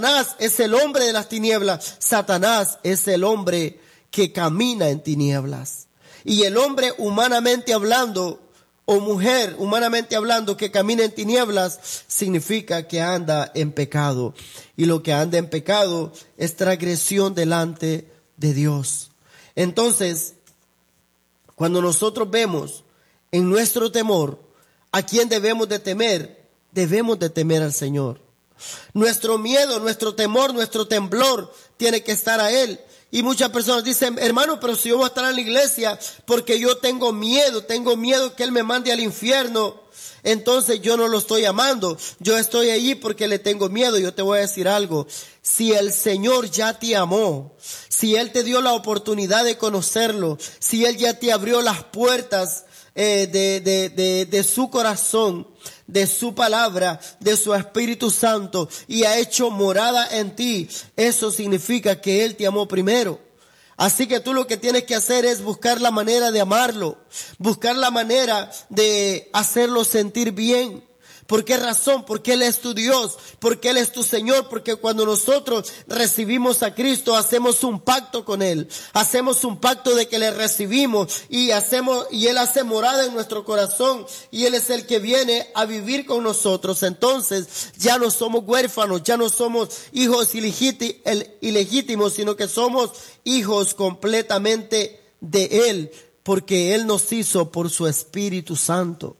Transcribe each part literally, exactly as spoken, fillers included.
Satanás es el hombre de las tinieblas. Satanás es el hombre que camina en tinieblas. Y el hombre humanamente hablando, o mujer humanamente hablando que camina en tinieblas, significa que anda en pecado. Y lo que anda en pecado es transgresión delante de Dios. Entonces, cuando nosotros vemos en nuestro temor a quién debemos de temer, debemos de temer al Señor. Nuestro miedo, nuestro temor, nuestro temblor tiene que estar a Él. Y muchas personas dicen, hermano, pero si yo voy a estar en la iglesia porque yo tengo miedo, tengo miedo que Él me mande al infierno, entonces yo no lo estoy amando. Yo estoy allí porque le tengo miedo. Yo te voy a decir algo. Si el Señor ya te amó, si Él te dio la oportunidad de conocerlo, si Él ya te abrió las puertas eh, de, de, de, de su corazón, de su palabra, de su Espíritu Santo, y ha hecho morada en ti, eso significa que Él te amó primero. Así que tú lo que tienes que hacer es buscar la manera de amarlo, buscar la manera de hacerlo sentir bien. ¿Por qué razón? Porque Él es tu Dios, porque Él es tu Señor, porque cuando nosotros recibimos a Cristo, hacemos un pacto con Él, hacemos un pacto de que le recibimos y hacemos, y Él hace morada en nuestro corazón, y Él es el que viene a vivir con nosotros. Entonces, ya no somos huérfanos, ya no somos hijos ilegítimos, sino que somos hijos completamente de Él, porque Él nos hizo por su Espíritu Santo.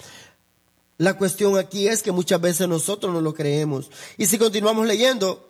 La cuestión aquí es que muchas veces nosotros no lo creemos. Y si continuamos leyendo,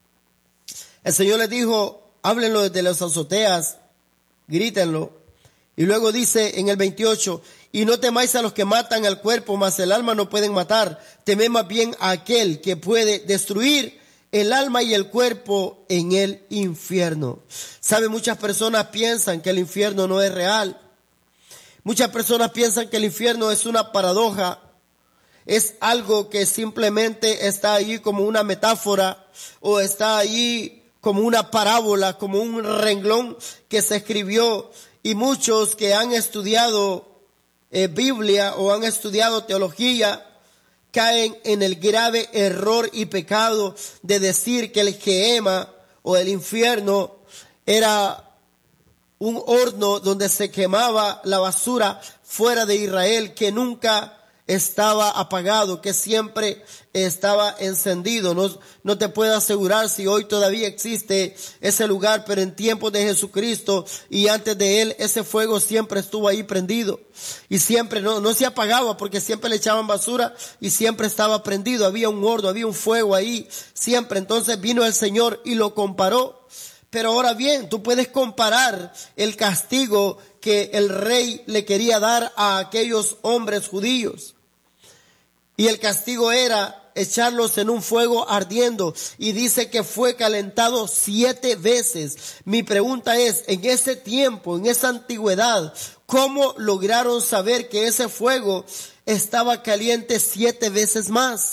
el Señor les dijo, háblenlo desde las azoteas, grítenlo. Y luego dice en el veintiocho, y no temáis a los que matan el cuerpo, mas el alma no pueden matar. Temed más bien a aquel que puede destruir el alma y el cuerpo en el infierno. ¿Sabe? Muchas personas piensan que el infierno no es real. Muchas personas piensan que el infierno es una paradoja. Es algo que simplemente está allí como una metáfora o está allí como una parábola, como un renglón que se escribió. Y muchos que han estudiado eh, Biblia o han estudiado teología caen en el grave error y pecado de decir que el Gehenna o el infierno era un horno donde se quemaba la basura fuera de Israel, que nunca estaba apagado, que siempre estaba encendido. No, no te puedo asegurar si hoy todavía existe ese lugar, pero en tiempos de Jesucristo y antes de Él, ese fuego siempre estuvo ahí prendido. Y siempre no, no se apagaba porque siempre le echaban basura y siempre estaba prendido. Había un horno, había un fuego ahí, siempre. Entonces vino el Señor y lo comparó. Pero ahora bien, tú puedes comparar el castigo que el rey le quería dar a aquellos hombres judíos. Y el castigo era echarlos en un fuego ardiendo. Y dice que fue calentado siete veces. Mi pregunta es, en ese tiempo, en esa antigüedad, ¿cómo lograron saber que ese fuego estaba caliente siete veces más?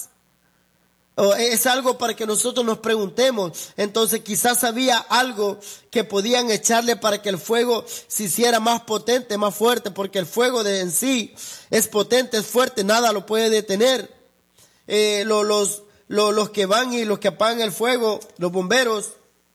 Es algo para que nosotros nos preguntemos. Entonces quizás había algo que podían echarle para que el fuego se hiciera más potente, más fuerte, porque el fuego de en sí es potente, es fuerte, nada lo puede detener. Eh, lo, los, lo, los que van y los que apagan el fuego, los bomberos,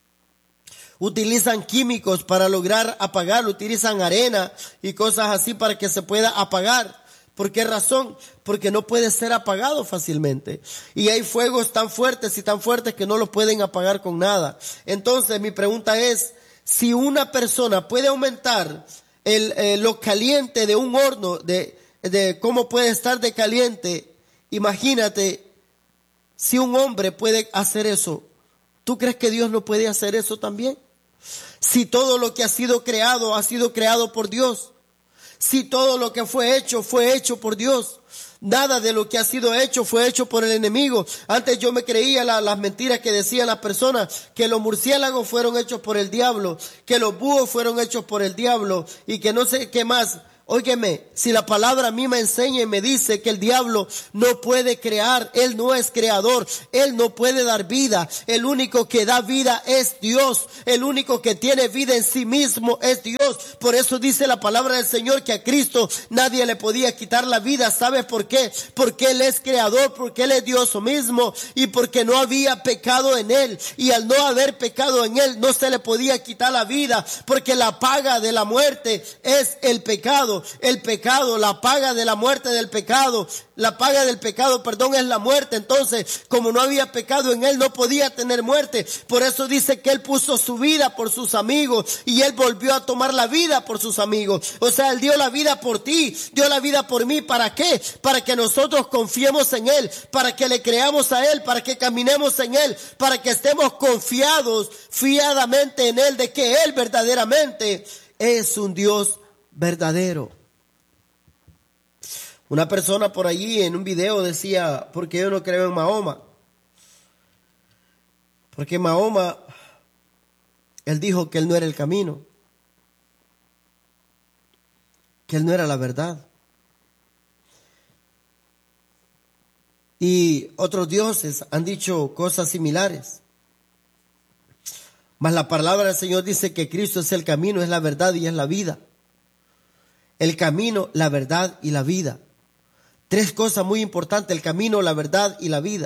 utilizan químicos para lograr apagarlo, utilizan arena y cosas así para que se pueda apagar. ¿Por qué razón? Porque no puede ser apagado fácilmente. Y hay fuegos tan fuertes y tan fuertes que no los pueden apagar con nada. Entonces mi pregunta es, si una persona puede aumentar el, eh, lo caliente de un horno, de, de cómo puede estar de caliente, imagínate si un hombre puede hacer eso. ¿Tú crees que Dios no puede hacer eso también? Si todo lo que ha sido creado ha sido creado por Dios. Si todo lo que fue hecho, fue hecho por Dios. Nada de lo que ha sido hecho fue hecho por el enemigo. Antes yo me creía la, las mentiras que decían las personas, que los murciélagos fueron hechos por el diablo, que los búhos fueron hechos por el diablo y que no sé qué más. Óyeme, si la palabra a mí me enseña y me dice que el diablo no puede crear, él no es creador, él no puede dar vida, el único que da vida es Dios, el único que tiene vida en sí mismo es Dios. Por eso dice la palabra del Señor que a Cristo nadie le podía quitar la vida. ¿Sabes por qué? Porque Él es creador, porque Él es Dios mismo y porque no había pecado en Él. Y al no haber pecado en Él no se le podía quitar la vida, porque la paga de la muerte es el pecado. El pecado, la paga de la muerte del pecado, la paga del pecado, perdón, es la muerte. Entonces, como no había pecado en Él, no podía tener muerte. Por eso dice que Él puso su vida por sus amigos y Él volvió a tomar la vida por sus amigos. O sea, Él dio la vida por ti, dio la vida por mí. ¿Para qué? Para que nosotros confiemos en Él, para que le creamos a Él, para que caminemos en Él, para que estemos confiados fiadamente en Él, de que Él verdaderamente es un Dios verdadero. Una persona por allí en un video decía, porque yo no creo en Mahoma. Porque Mahoma, él dijo que él no era el camino, que él no era la verdad. Y otros dioses han dicho cosas similares. Mas la palabra del Señor dice que Cristo es el camino, es la verdad y es la vida. El camino, la verdad y la vida. Tres cosas muy importantes: el camino, la verdad y la vida.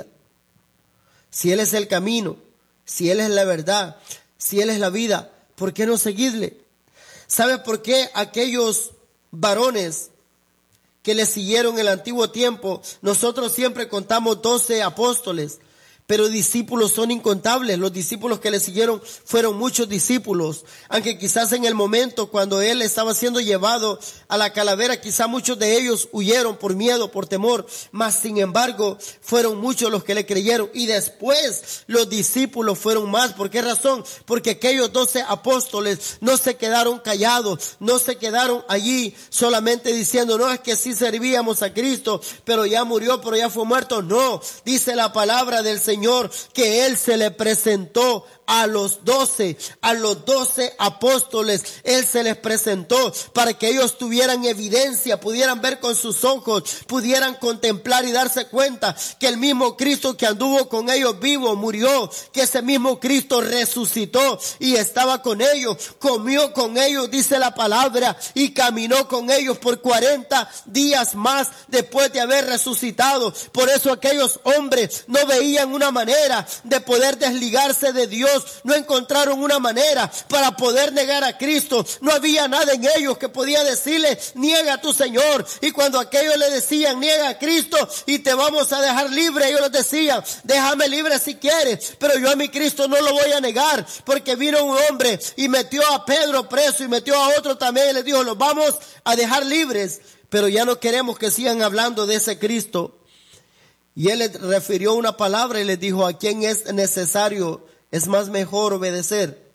Si Él es el camino, si Él es la verdad, si Él es la vida, ¿por qué no seguirle? ¿Sabe por qué aquellos varones que le siguieron en el antiguo tiempo? Nosotros siempre contamos doce apóstoles, pero discípulos son incontables. Los discípulos que le siguieron fueron muchos discípulos, aunque quizás en el momento cuando Él estaba siendo llevado a la calavera, quizás muchos de ellos huyeron por miedo, por temor, mas sin embargo fueron muchos los que le creyeron. Y después los discípulos fueron más. ¿Por qué razón? Porque aquellos doce apóstoles no se quedaron callados, no se quedaron allí solamente diciendo, no, es que sí servíamos a Cristo, pero ya murió, pero ya fue muerto. No, dice la palabra del Señor Señor que Él se le presentó a los doce, a los doce apóstoles. Él se les presentó para que ellos tuvieran evidencia, pudieran ver con sus ojos, pudieran contemplar y darse cuenta que el mismo Cristo que anduvo con ellos vivo, murió, que ese mismo Cristo resucitó y estaba con ellos, comió con ellos, dice la palabra, y caminó con ellos por cuarenta días más después de haber resucitado. Por eso aquellos hombres no veían una manera de poder desligarse de Dios. No encontraron una manera para poder negar a Cristo. No había nada en ellos que podía decirle, niega a tu Señor. Y cuando aquellos le decían, niega a Cristo y te vamos a dejar libre, ellos les decían, déjame libre si quieres, pero yo a mi Cristo no lo voy a negar. Porque vino un hombre y metió a Pedro preso y metió a otro también y les dijo, los vamos a dejar libres, pero ya no queremos que sigan hablando de ese Cristo. Y Él les refirió una palabra y les dijo, a quién es necesario, es más mejor obedecer,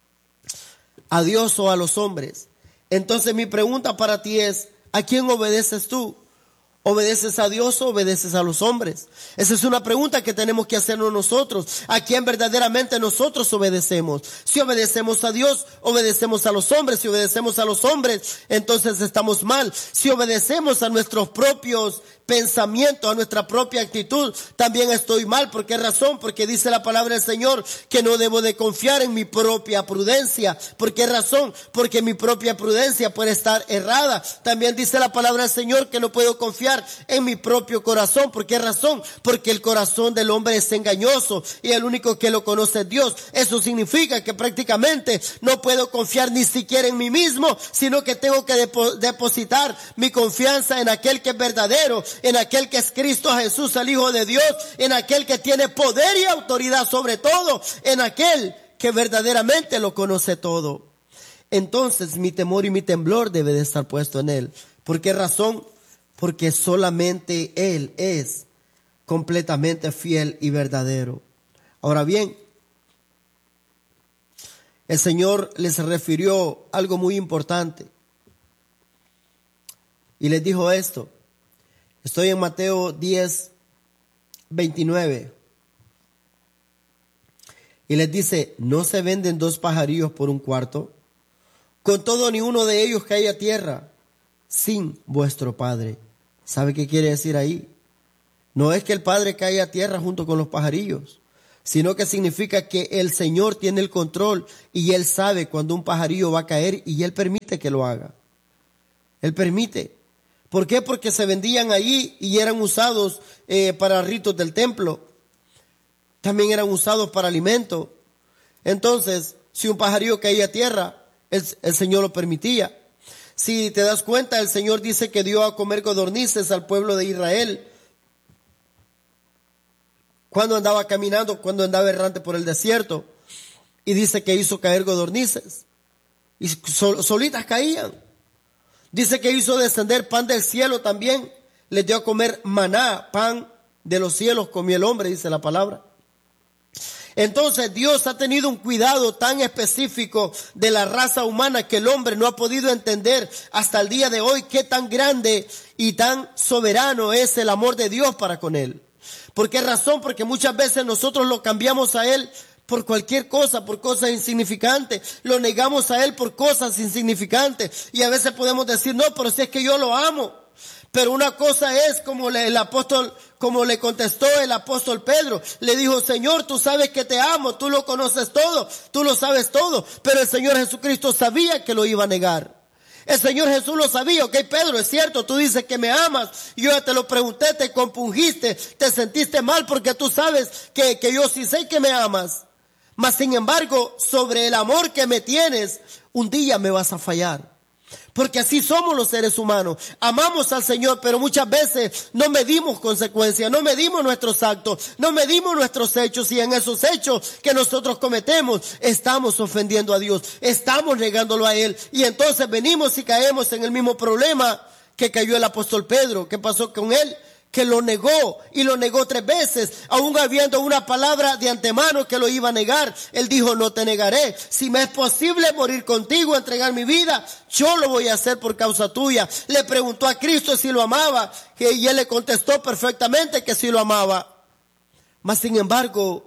a Dios o a los hombres. Entonces mi pregunta para ti es, ¿a quién obedeces tú? ¿Obedeces a Dios o obedeces a los hombres? Esa es una pregunta que tenemos que hacernos nosotros. ¿A quién verdaderamente nosotros obedecemos? Si obedecemos a Dios, obedecemos a los hombres. Si obedecemos a los hombres, entonces estamos mal. Si obedecemos a nuestros propios pensamientos, a nuestra propia actitud, también estoy mal. ¿Por qué razón? Porque dice la palabra del Señor que no debo de confiar en mi propia prudencia. ¿Por qué razón? Porque mi propia prudencia puede estar errada. También dice la palabra del Señor que no puedo confiar en mi propio corazón. ¿Por qué razón? Porque el corazón del hombre es engañoso y el único que lo conoce es Dios. Eso significa que prácticamente no puedo confiar ni siquiera en mí mismo, sino que tengo que depo- depositar mi confianza en aquel que es verdadero, en aquel que es Cristo Jesús, el Hijo de Dios, en aquel que tiene poder y autoridad sobre todo, en aquel que verdaderamente lo conoce todo. Entonces mi temor y mi temblor debe de estar puesto en Él. ¿Por qué razón? Porque solamente Él es completamente fiel y verdadero. Ahora bien, el Señor les refirió algo muy importante. Y les dijo esto. Estoy en Mateo diez, veintinueve. Y les dice, ¿no se venden dos pajarillos por un cuarto? Con todo, ni uno de ellos cae a tierra sin vuestro Padre. ¿Sabe qué quiere decir ahí? No es que el Padre caiga a tierra junto con los pajarillos, sino que significa que el Señor tiene el control y Él sabe cuando un pajarillo va a caer y Él permite que lo haga. Él permite. ¿Por qué? Porque se vendían allí y eran usados eh, para ritos del templo. También eran usados para alimento. Entonces, si un pajarillo caía a tierra, el, el Señor lo permitía. Si te das cuenta, el Señor dice que dio a comer codornices al pueblo de Israel cuando andaba caminando, cuando andaba errante por el desierto. Y dice que hizo caer codornices. Y sol, solitas caían. Dice que hizo descender pan del cielo también. Les dio a comer maná, pan de los cielos comió el hombre, dice la palabra. Entonces Dios ha tenido un cuidado tan específico de la raza humana que el hombre no ha podido entender hasta el día de hoy qué tan grande y tan soberano es el amor de Dios para con él. ¿Por qué razón? Porque muchas veces nosotros lo cambiamos a Él por cualquier cosa, por cosas insignificantes. Lo negamos a Él por cosas insignificantes. Y a veces podemos decir, no, pero si es que yo lo amo. Pero una cosa es como le, el apóstol, como le contestó el apóstol Pedro. Le dijo, Señor, tú sabes que te amo, tú lo conoces todo, tú lo sabes todo. Pero el Señor Jesucristo sabía que lo iba a negar. El Señor Jesús lo sabía. Ok, Pedro, es cierto, tú dices que me amas. Yo ya te lo pregunté, te compungiste, te sentiste mal porque tú sabes que, que yo sí sé que me amas. Mas sin embargo, sobre el amor que me tienes, un día me vas a fallar. Porque así somos los seres humanos. Amamos al Señor, pero muchas veces no medimos consecuencias, no medimos nuestros actos, no medimos nuestros hechos. Y en esos hechos que nosotros cometemos, estamos ofendiendo a Dios, estamos negándolo a Él. Y entonces venimos y caemos en el mismo problema que cayó el apóstol Pedro. ¿Qué pasó con él? Que lo negó, y lo negó tres veces, aún habiendo una palabra de antemano que lo iba a negar. Él dijo, no te negaré. Si me es posible morir contigo, entregar mi vida, yo lo voy a hacer por causa tuya. Le preguntó a Cristo si lo amaba, y él le contestó perfectamente que sí lo amaba. Mas sin embargo,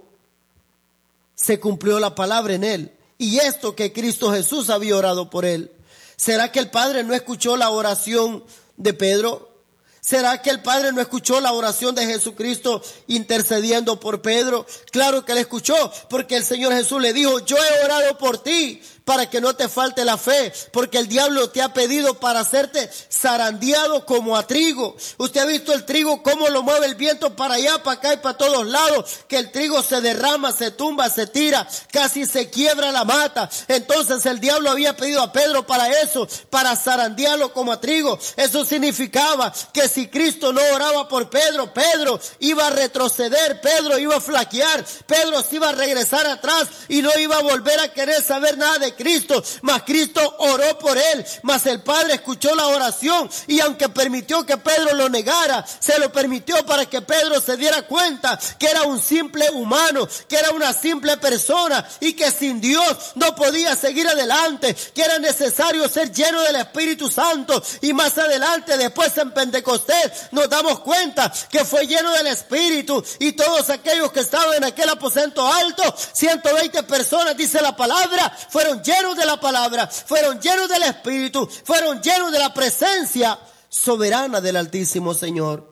se cumplió la palabra en él. Y esto que Cristo Jesús había orado por él. ¿Será que el Padre no escuchó la oración de Pedro? ¿Será que el Padre no escuchó la oración de Jesucristo intercediendo por Pedro? Claro que le escuchó, porque el Señor Jesús le dijo, yo he orado por ti para que no te falte la fe, porque el diablo te ha pedido para hacerte zarandeado como a trigo. Usted ha visto el trigo, cómo lo mueve el viento para allá, para acá y para todos lados, que el trigo se derrama, se tumba, se tira, casi se quiebra la mata. Entonces el diablo había pedido a Pedro para eso, para zarandearlo como a trigo. Eso significaba que si Cristo no oraba por Pedro, Pedro iba a retroceder, Pedro iba a flaquear, Pedro se iba a regresar atrás y no iba a volver a querer saber nada de Cristo. Mas Cristo oró por él, mas el Padre escuchó la oración, y aunque permitió que Pedro lo negara, se lo permitió para que Pedro se diera cuenta que era un simple humano, que era una simple persona, y que sin Dios no podía seguir adelante, que era necesario ser lleno del Espíritu Santo. Y más adelante, después en Pentecostés, nos damos cuenta que fue lleno del Espíritu, y todos aquellos que estaban en aquel aposento alto, ciento veinte personas, dice la palabra, fueron llenos de la palabra, fueron llenos del Espíritu, fueron llenos de la presencia soberana del Altísimo Señor.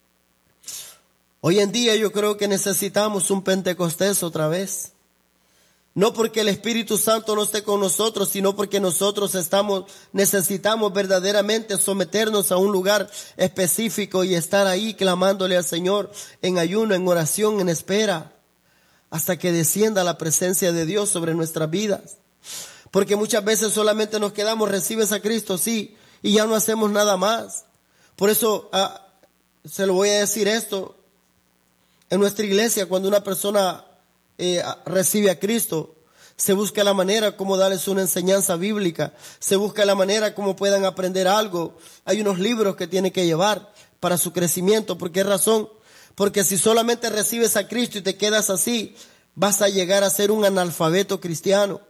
Hoy en día yo creo que necesitamos un Pentecostés otra vez. No porque el Espíritu Santo no esté con nosotros, sino porque nosotros estamos, necesitamos verdaderamente someternos a un lugar específico y estar ahí clamándole al Señor en ayuno, en oración, en espera, hasta que descienda la presencia de Dios sobre nuestras vidas. Porque muchas veces solamente nos quedamos, recibes a Cristo, sí, y ya no hacemos nada más. Por eso, ah, se lo voy a decir esto, en nuestra iglesia, cuando una persona eh, recibe a Cristo, se busca la manera como darles una enseñanza bíblica, se busca la manera como puedan aprender algo. Hay unos libros que tienen que llevar para su crecimiento. ¿Por qué razón? Porque si solamente recibes a Cristo y te quedas así, vas a llegar a ser un analfabeto cristiano.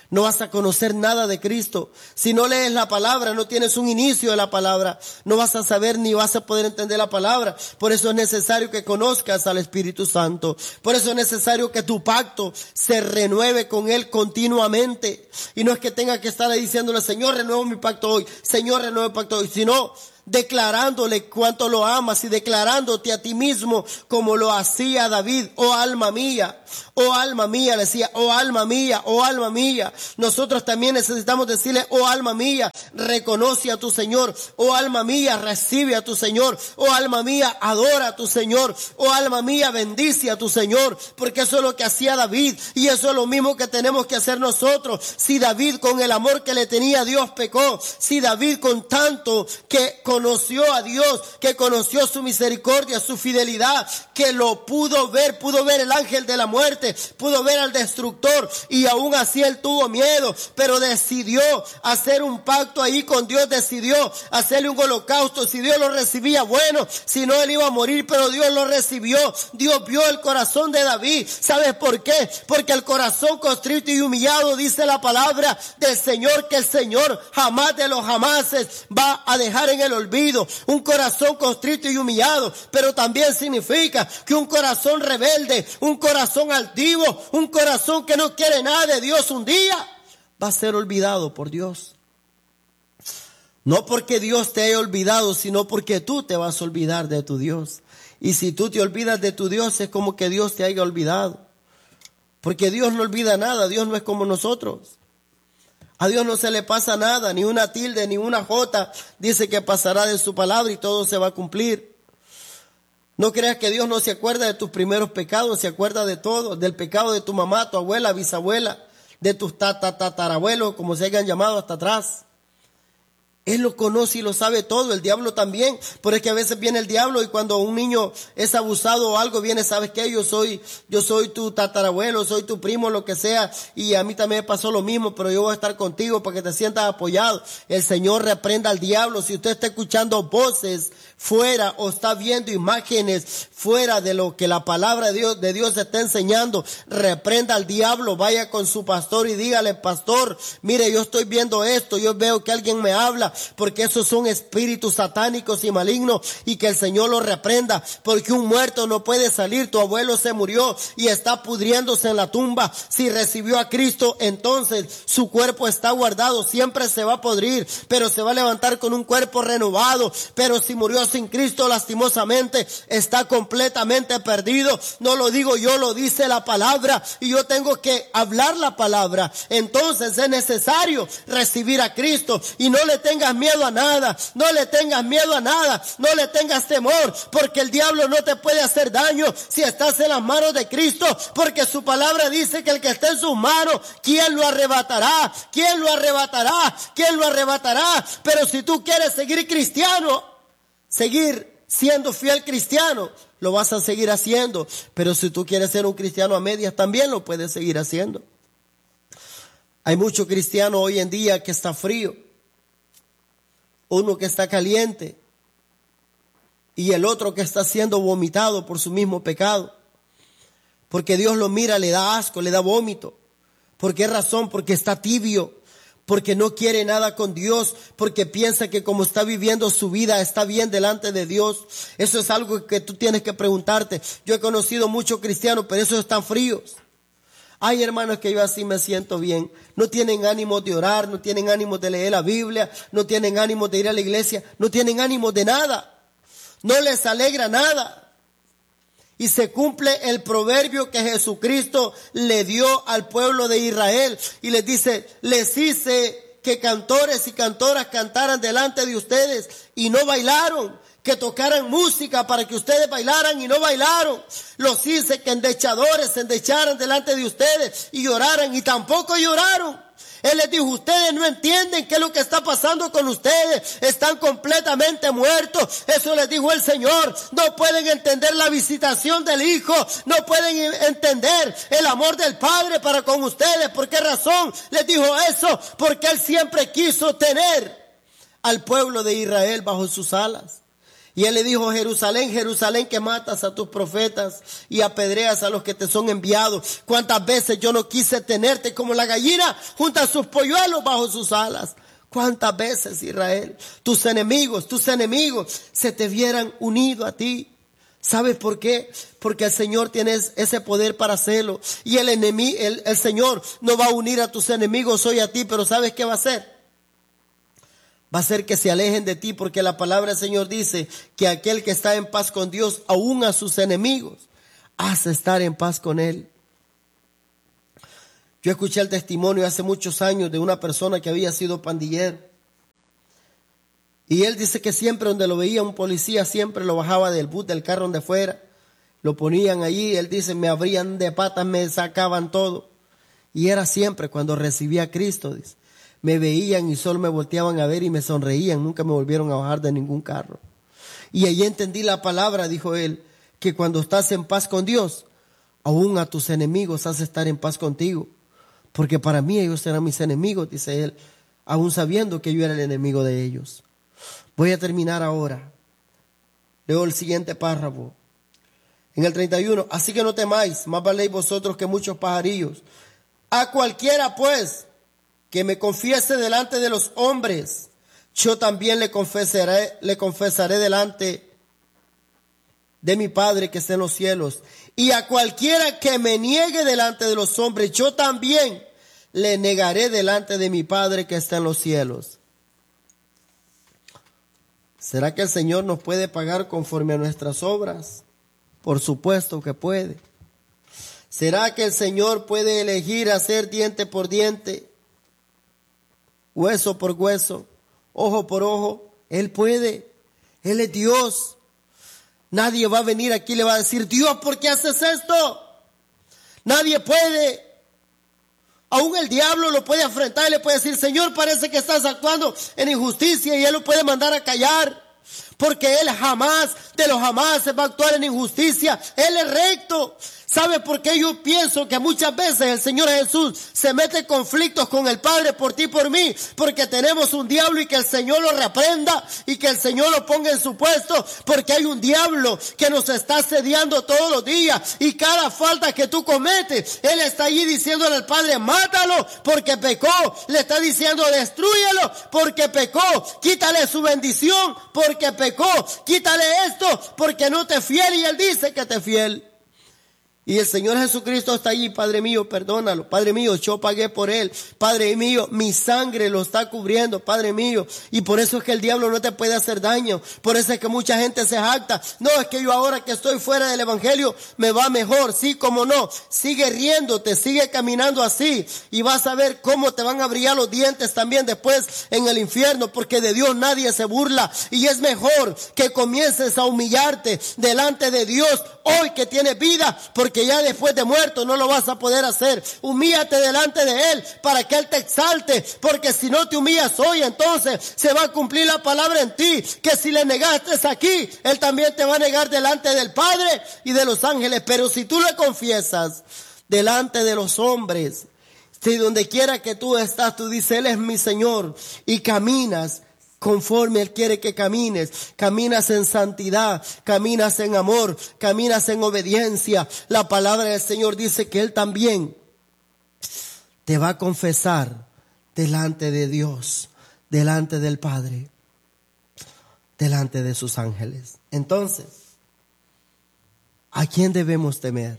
No vas a conocer nada de Cristo. Si no lees la palabra, no tienes un inicio de la palabra, no vas a saber ni vas a poder entender la palabra. Por eso es necesario que conozcas al Espíritu Santo. Por eso es necesario que tu pacto se renueve con Él continuamente. Y no es que tenga que estar ahí diciéndole, Señor, renuevo mi pacto hoy, Señor, renuevo mi pacto hoy, sino declarándole cuánto lo amas y declarándote a ti mismo como lo hacía David. Oh alma mía, oh alma mía, le decía, oh alma mía, oh alma mía. Nosotros también necesitamos decirle, oh alma mía, reconoce a tu Señor. Oh alma mía, recibe a tu Señor. Oh alma mía, adora a tu Señor. Oh alma mía, bendice a tu Señor. Porque eso es lo que hacía David y eso es lo mismo que tenemos que hacer nosotros. Si David con el amor que le tenía a Dios pecó, si David con tanto que conoció a Dios, que conoció su misericordia, su fidelidad, que lo pudo ver, pudo ver el ángel de la muerte, pudo ver al destructor y aún así él tuvo miedo, pero decidió hacer un pacto ahí con Dios, decidió hacerle un holocausto. Si Dios lo recibía, bueno, si no él iba a morir, pero Dios lo recibió. Dios vio el corazón de David. ¿Sabes por qué? Porque el corazón contrito y humillado, dice la palabra del Señor, que el Señor jamás de los jamases va a dejar en el olvido. Un corazón contrito y humillado, pero también significa que un corazón rebelde, un corazón altivo, un corazón que no quiere nada de Dios, un día va a ser olvidado por Dios. No porque Dios te haya olvidado, sino porque tú te vas a olvidar de tu Dios. Y si tú te olvidas de tu Dios, es como que Dios te haya olvidado. Porque Dios no olvida nada, Dios no es como nosotros. A Dios no se le pasa nada, ni una tilde, ni una jota. Dice que pasará de su palabra y todo se va a cumplir. No creas que Dios no se acuerda de tus primeros pecados, se acuerda de todo, del pecado de tu mamá, tu abuela, bisabuela, de tus tatarabuelos, como se hayan llamado hasta atrás. Él lo conoce y lo sabe todo, el diablo también. Pero es que a veces viene el diablo y cuando un niño es abusado o algo, viene, ¿sabes qué? Yo soy, yo soy tu tatarabuelo, soy tu primo, lo que sea. Y a mí también me pasó lo mismo, pero yo voy a estar contigo para que te sientas apoyado. El Señor reprenda al diablo. Si usted está escuchando voces fuera o está viendo imágenes fuera de lo que la palabra de Dios, de Dios está enseñando, reprenda al diablo. Vaya con su pastor y dígale, pastor, mire, yo estoy viendo esto, yo veo que alguien me habla, porque esos son espíritus satánicos y malignos, y que el Señor los reprenda, porque un muerto no puede salir. Tu abuelo se murió y está pudriéndose en la tumba. Si recibió a Cristo, entonces su cuerpo está guardado, siempre se va a podrir, pero se va a levantar con un cuerpo renovado. Pero si murió sin Cristo, lastimosamente está completamente perdido. No lo digo yo, lo dice la palabra, y yo tengo que hablar la palabra. Entonces es necesario recibir a Cristo, y no le tengas miedo a nada, no le tengas miedo a nada, no le tengas temor, porque el diablo no te puede hacer daño si estás en las manos de Cristo, porque su palabra dice que el que esté en sus manos, ¿quién lo arrebatará? ¿Quién lo arrebatará? ¿Quién lo arrebatará? Pero si tú quieres seguir cristiano, seguir siendo fiel cristiano, lo vas a seguir haciendo. Pero si tú quieres ser un cristiano a medias, también lo puedes seguir haciendo. Hay mucho cristiano hoy en día que está frío, uno que está caliente y el otro que está siendo vomitado por su mismo pecado. Porque Dios lo mira, le da asco, le da vómito. ¿Por qué razón? Porque está tibio, porque no quiere nada con Dios, porque piensa que como está viviendo su vida está bien delante de Dios. Eso es algo que tú tienes que preguntarte. Yo he conocido muchos cristianos, pero esos están fríos. Hay hermanos que yo así me siento bien. No tienen ánimo de orar, no tienen ánimo de leer la Biblia, no tienen ánimo de ir a la iglesia, no tienen ánimo de nada. No les alegra nada. Y se cumple el proverbio que Jesucristo le dio al pueblo de Israel. Y les dice, les hice que cantores y cantoras cantaran delante de ustedes y no bailaron. Que tocaran música para que ustedes bailaran y no bailaron. Los hice que endechadores se endecharan delante de ustedes y lloraran y tampoco lloraron. Él les dijo, ustedes no entienden qué es lo que está pasando con ustedes. Están completamente muertos. Eso les dijo el Señor. No pueden entender la visitación del Hijo. No pueden entender el amor del Padre para con ustedes. ¿Por qué razón les dijo eso? Porque Él siempre quiso tener al pueblo de Israel bajo sus alas. Y él le dijo: Jerusalén, Jerusalén, que matas a tus profetas y apedreas a los que te son enviados. Cuántas veces yo no quise tenerte como la gallina junta sus polluelos bajo sus alas. Cuántas veces, Israel, tus enemigos, tus enemigos se te vieran unido a ti. ¿Sabes por qué? Porque el Señor tiene ese poder para hacerlo. Y el enemigo, el, el Señor no va a unir a tus enemigos hoy a ti, pero ¿sabes qué va a hacer? Va a hacer que se alejen de ti, porque la palabra del Señor dice que aquel que está en paz con Dios, aún a sus enemigos, hace estar en paz con Él. Yo escuché el testimonio hace muchos años de una persona que había sido pandillero. Y él dice que siempre donde lo veía un policía, siempre lo bajaba del bus, del carro donde fuera. Lo ponían allí, él dice, me abrían de patas, me sacaban todo. Y era siempre cuando recibía a Cristo, dice. Me veían y solo me volteaban a ver y me sonreían, nunca me volvieron a bajar de ningún carro. Y allí entendí la palabra, dijo él, que cuando estás en paz con Dios, aún a tus enemigos hace estar en paz contigo. Porque para mí ellos eran mis enemigos, dice él, aún sabiendo que yo era el enemigo de ellos. Voy a terminar ahora. Leo el siguiente párrafo. En el treinta y uno, así que no temáis, más valéis vosotros que muchos pajarillos. A cualquiera pues que me confiese delante de los hombres, yo también le confesaré, le confesaré delante de mi Padre que está en los cielos. Y a cualquiera que me niegue delante de los hombres, yo también le negaré delante de mi Padre que está en los cielos. ¿Será que el Señor nos puede pagar conforme a nuestras obras? Por supuesto que puede. ¿Será que el Señor puede elegir hacer diente por diente, hueso por hueso, ojo por ojo? Él puede. Él es Dios. Nadie va a venir aquí y le va a decir, Dios, ¿por qué haces esto? Nadie puede. Aún el diablo lo puede afrentar y le puede decir, Señor, parece que estás actuando en injusticia, y Él lo puede mandar a callar. Porque Él jamás, de los jamás, se va a actuar en injusticia. Él es recto. ¿Sabe por qué yo pienso que muchas veces el Señor Jesús se mete en conflictos con el Padre por ti y por mí? Porque tenemos un diablo y que el Señor lo reprenda y que el Señor lo ponga en su puesto. Porque hay un diablo que nos está asediando todos los días, y cada falta que tú cometes, Él está allí diciéndole al Padre, mátalo porque pecó. Le está diciendo, destrúyelo porque pecó. Quítale su bendición porque pecó. Quítale esto porque no te es fiel, y Él dice que te es fiel. Y el Señor Jesucristo está allí, Padre mío, perdónalo. Padre mío, yo pagué por Él. Padre mío, mi sangre lo está cubriendo, Padre mío. Y por eso es que el diablo no te puede hacer daño. Por eso es que mucha gente se jacta. No, es que yo ahora que estoy fuera del Evangelio me va mejor. Sí, como no. Sigue riéndote, sigue caminando así. Y vas a ver cómo te van a brillar los dientes también después en el infierno. Porque de Dios nadie se burla. Y es mejor que comiences a humillarte delante de Dios hoy que tienes vida. Porque que ya después de muerto no lo vas a poder hacer. Humíllate delante de Él para que Él te exalte, porque si no te humillas hoy, entonces se va a cumplir la palabra en ti, que si le negaste aquí, Él también te va a negar delante del Padre y de los ángeles. Pero si tú le confiesas delante de los hombres, si donde quiera que tú estás, tú dices, Él es mi Señor, y caminas conforme Él quiere que camines, caminas en santidad, caminas en amor, caminas en obediencia. La palabra del Señor dice que Él también te va a confesar delante de Dios, delante del Padre, delante de sus ángeles. Entonces, ¿a quién debemos temer?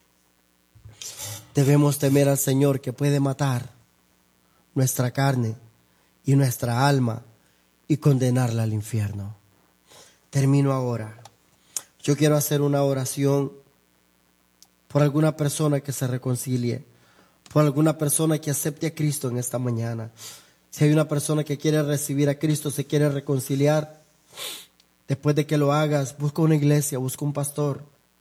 Debemos temer al Señor, que puede matar nuestra carne y nuestra alma y condenarla al infierno. Termino ahora. Yo quiero hacer una oración por alguna persona que se reconcilie, por alguna persona que acepte a Cristo en esta mañana. Si hay una persona que quiere recibir a Cristo, se quiere reconciliar, después de que lo hagas, busca una iglesia, busca un pastor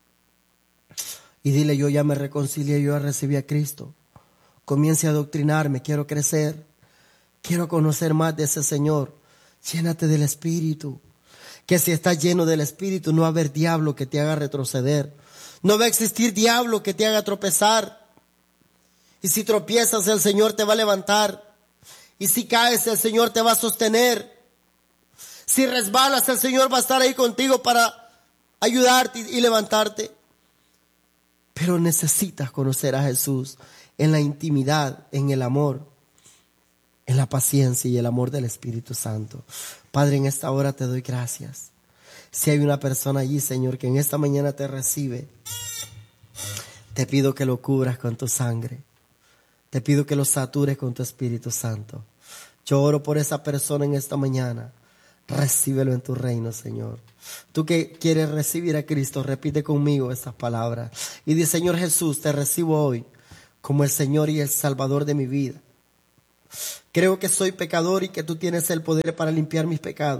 y dile, yo ya me reconcilié, yo ya recibí a Cristo. Comience a adoctrinarme, quiero crecer, quiero conocer más de ese Señor. Llénate del Espíritu, que si estás lleno del Espíritu no va a haber diablo que te haga retroceder, no va a existir diablo que te haga tropezar. Y si tropiezas, el Señor te va a levantar, y si caes, el Señor te va a sostener. Si resbalas, el Señor va a estar ahí contigo para ayudarte y levantarte. Pero necesitas conocer a Jesús en la intimidad, en el amor, en la paciencia y el amor del Espíritu Santo. Padre, en esta hora te doy gracias. Si hay una persona allí, Señor, que en esta mañana te recibe, te pido que lo cubras con tu sangre. Te pido que lo satures con tu Espíritu Santo. Yo oro por esa persona en esta mañana. Recíbelo en tu reino, Señor. Tú que quieres recibir a Cristo, repite conmigo estas palabras. Y di: Señor Jesús, te recibo hoy como el Señor y el Salvador de mi vida. Creo que soy pecador y que tú tienes el poder para limpiar mis pecados,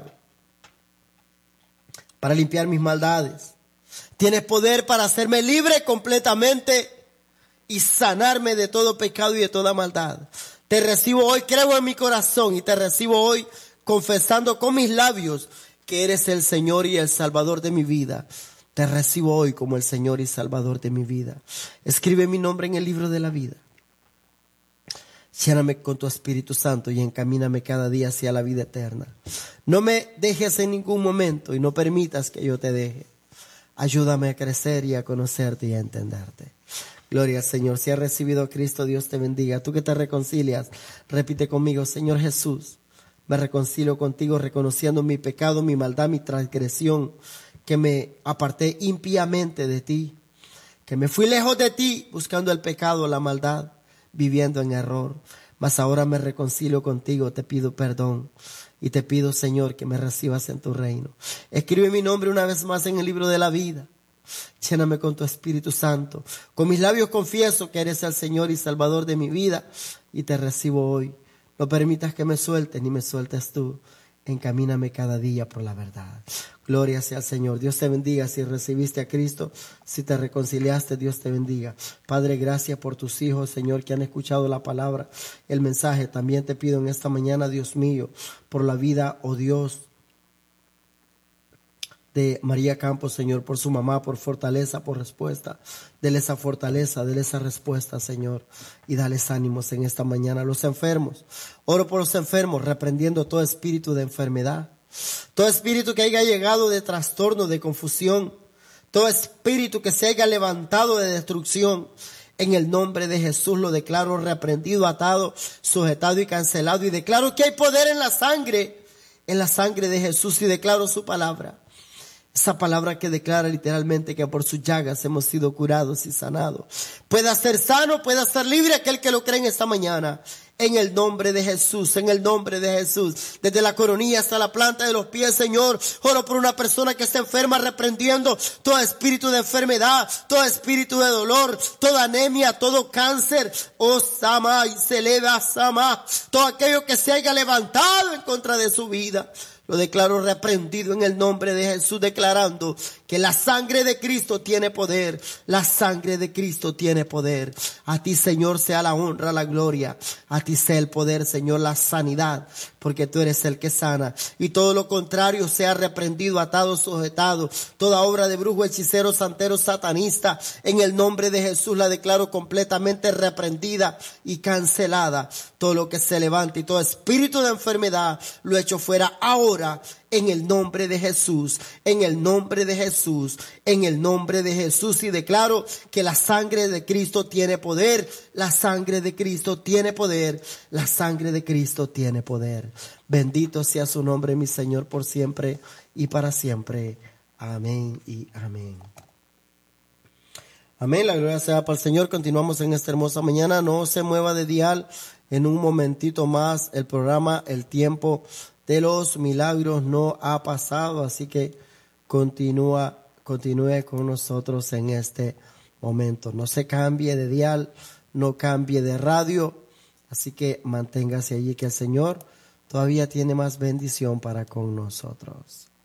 para limpiar mis maldades. Tienes poder para hacerme libre completamente y sanarme de todo pecado y de toda maldad. Te recibo hoy, creo en mi corazón y te recibo hoy confesando con mis labios que eres el Señor y el Salvador de mi vida. Te recibo hoy como el Señor y Salvador de mi vida. Escribe mi nombre en el libro de la vida. Lléname con tu Espíritu Santo y encamíname cada día hacia la vida eterna. No me dejes en ningún momento y no permitas que yo te deje. Ayúdame a crecer y a conocerte y a entenderte. Gloria al Señor. Si has recibido a Cristo, Dios te bendiga. Tú que te reconcilias, repite conmigo: Señor Jesús, me reconcilio contigo reconociendo mi pecado, mi maldad, mi transgresión, que me aparté impíamente de ti, que me fui lejos de ti buscando el pecado, la maldad, viviendo en error. Mas ahora me reconcilio contigo, te pido perdón y te pido, Señor, que me recibas en tu reino. Escribe mi nombre una vez más en el libro de la vida. Lléname con tu Espíritu Santo. Con mis labios confieso que eres el Señor y Salvador de mi vida y te recibo hoy. No permitas que me sueltes ni me sueltes tú. Encamíname cada día por la verdad. Gloria sea al Señor. Dios te bendiga si recibiste a Cristo. Si te reconciliaste, Dios te bendiga. Padre, gracias por tus hijos, Señor, que han escuchado la palabra, el mensaje. También te pido en esta mañana, Dios mío, por la vida, oh Dios, de María Campos, Señor, por su mamá, por fortaleza, por respuesta. Dele esa fortaleza, dele esa respuesta, Señor, y dales ánimos en esta mañana. Los enfermos, oro por los enfermos, reprendiendo todo espíritu de enfermedad, todo espíritu que haya llegado de trastorno, de confusión, todo espíritu que se haya levantado de destrucción. En el nombre de Jesús lo declaro reprendido, atado, sujetado y cancelado. Y declaro que hay poder en la sangre, en la sangre de Jesús, y declaro su palabra. Esa palabra que declara literalmente que por sus llagas hemos sido curados y sanados. Pueda ser sano, pueda ser libre aquel que lo cree en esta mañana. En el nombre de Jesús, en el nombre de Jesús. Desde la coronilla hasta la planta de los pies, Señor. Oro por una persona que está enferma, reprendiendo todo espíritu de enfermedad, todo espíritu de dolor, toda anemia, todo cáncer. Oh, Sama, y se eleva, Sama. Todo aquello que se haya levantado en contra de su vida. Lo declaro reprendido en el nombre de Jesús, declarando que la sangre de Cristo tiene poder. La sangre de Cristo tiene poder. A ti, Señor, sea la honra, la gloria. A ti sea el poder, Señor, la sanidad, porque tú eres el que sana. Y todo lo contrario sea reprendido, atado, sujetado. Toda obra de brujo, hechicero, santero, satanista, en el nombre de Jesús la declaro completamente reprendida y cancelada. Todo lo que se levante y todo espíritu de enfermedad lo echo fuera ahora. En el nombre de Jesús, en el nombre de Jesús, en el nombre de Jesús. Y declaro que la sangre de Cristo tiene poder, la sangre de Cristo tiene poder, la sangre de Cristo tiene poder. Bendito sea su nombre, mi Señor, por siempre y para siempre. Amén y amén. Amén, la gloria sea para el Señor. Continuamos en esta hermosa mañana. No se mueva de dial. En un momentito más el programa El Tiempo de los Milagros no ha pasado, así que continúa, continúe con nosotros en este momento. No se cambie de dial, no cambie de radio, así que manténgase allí, que el Señor todavía tiene más bendición para con nosotros.